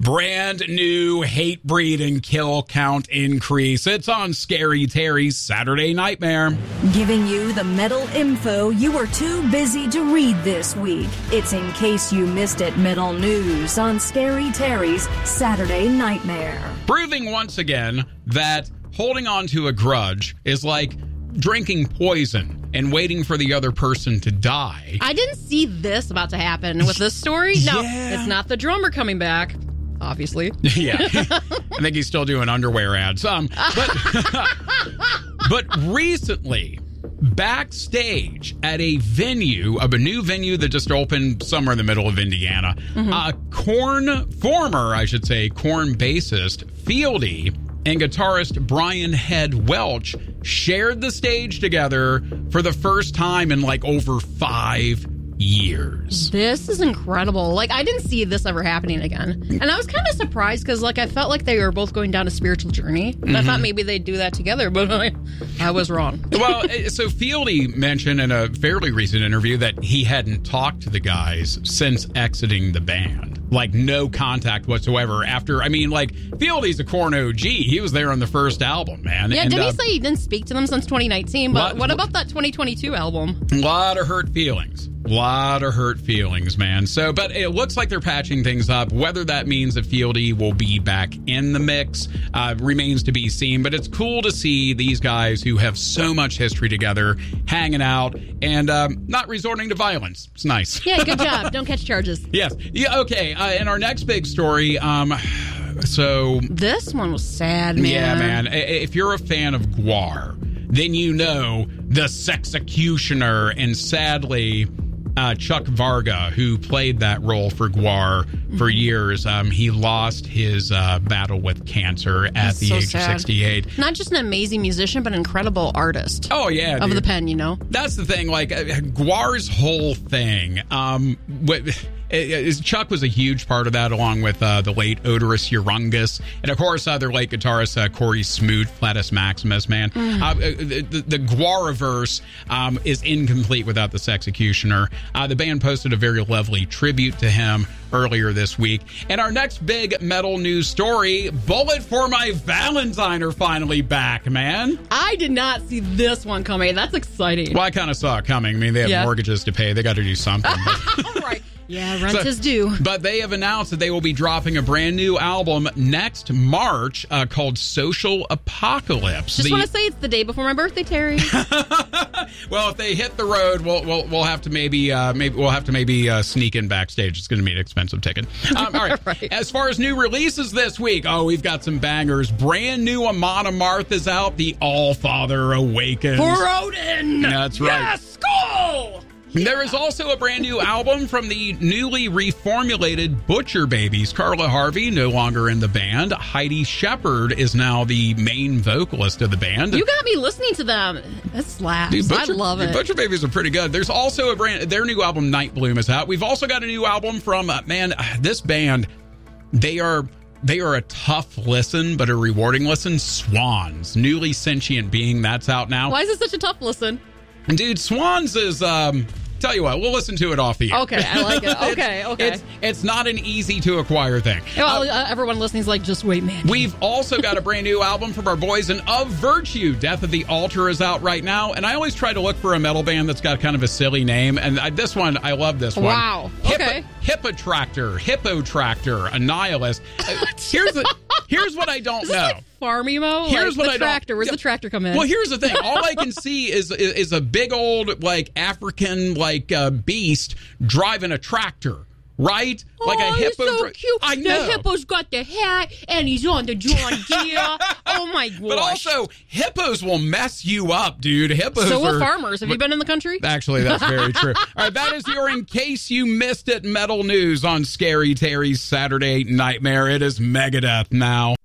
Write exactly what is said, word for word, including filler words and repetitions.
Brand new hate breed and kill count increase. It's on Scary Terry's Saturday Nightmare. Giving you the metal info you were too busy to read this week. It's In Case You Missed It Metal News on Scary Terry's Saturday Nightmare. Proving once again that holding on to a grudge is like drinking poison and waiting for the other person to die. I didn't see this about to happen with this story. No, Yeah. It's not the drummer coming back, obviously. Yeah. I think he's still doing underwear ads. Um, but, but recently, backstage at a venue, of a new venue that just opened somewhere in the middle of Indiana, mm-hmm. uh, Korn, former, I should say, Korn bassist Fieldy and guitarist Brian Head Welch shared the stage together for the first time in like over five years. This is incredible. Like, I didn't see this ever happening again. And I was kind of surprised because, like, I felt like they were both going down a spiritual journey. And mm-hmm. I thought maybe they'd do that together, but I, I was wrong. Well, so Fieldy mentioned in a fairly recent interview that he hadn't talked to the guys since exiting the band. Like, no contact whatsoever after, I mean, like, Fieldy's a Korn O G. He was there on the first album, man. Yeah, and, didn't uh, he say he didn't speak to them since twenty nineteen? But lot, what about that twenty twenty-two album? A lot of hurt feelings. A lot of hurt feelings, man. So, but it looks like they're patching things up. Whether that means that Fieldy will be back in the mix uh, remains to be seen. But it's cool to see these guys who have so much history together hanging out and um, not resorting to violence. It's nice. Yeah, good job. Don't catch charges. Yes. Yeah. Okay. Uh, and our next big story. Um, so this one was sad, man. Yeah, man. If you're a fan of Gwar, then you know the Sexecutioner, and sadly, Uh, Chuck Varga, who played that role for Gwar for years, um, he lost his uh, battle with cancer at That's the so age sad. of sixty-eight. Not just an amazing musician, but an incredible artist. Oh, yeah, Of dude. the pen, you know? That's the thing. Like, uh, Gwar's whole thing, um, what, it, it, Chuck was a huge part of that, along with uh, the late Odorous Urungus. And, of course, uh, their late guitarist, uh, Corey Smoot, Flatus Maximus, man. Mm. Uh, the, the, the Gwariverse um, is incomplete without the Sexecutioner. Uh, the band posted a very lovely tribute to him earlier this week. And our next big metal news story, Bullet for My Valentine are finally back, man. I did not see this one coming. That's exciting. Well, I kind of saw it coming. I mean, they have Yeah. mortgages to pay. They got to do something. Right. Yeah, rent So- is due. But they have announced that they will be dropping a brand new album next March uh, called Social Apocalypse. Just The- want to say it's the day before my birthday, Terry. well, if they hit the road, we'll we'll, we'll have to maybe uh, maybe we'll have to maybe uh, sneak in backstage. It's going to be an expensive ticket. Um, all right. Right. As far as new releases this week, oh, we've got some bangers. Brand new Amon Amarth is out. The All Father Awakens. For Odin! That's right. Yes, go! There is also a brand new album from the newly reformulated Butcher Babies. Carla Harvey, no longer in the band. Heidi Shepard is now the main vocalist of the band. You got me listening to them. That slaps. Dude, Butcher, I love dude, it. Butcher Babies are pretty good. There's also a brand, their new album, Night Bloom, is out. We've also got a new album from, uh, man, this band, they are... They are a tough listen, but a rewarding listen. Swans, Newly Sentient Being, that's out now. Why is it such a tough listen? And dude, Swans is, um, tell you what, we'll listen to it off the air. Okay, I like it. Okay, okay. It's, it's not an easy to acquire thing. Well, Uh, uh, everyone listening is like, just wait, man. We've also got a brand new album from our boys in Of Virtue. Death of the Altar is out right now. And I always try to look for a metal band that's got kind of a silly name. And I, this one, I love this one. Wow. Okay. Hippo, Hippotractor, Hippotractor, a nihilist. Uh, here's the, here's what I don't Is this know. like farm emo? Here's like what the I tractor. don't, Where's yeah. the tractor come in? Well, here's the thing. All I can see is, is is a big old like African like uh, beast driving a tractor, right? Oh, Like a hippo. he's so dri- cute. I know. The hippo's got the hat, and he's on the John Deere. Oh, my gosh. But also, hippos will mess you up, dude. Hippos so will are, farmers. Have you been in the country? Actually, that's very true. All right, that is your In Case You Missed It metal news on Scary Terry's Saturday Nightmare. It is Megadeth now.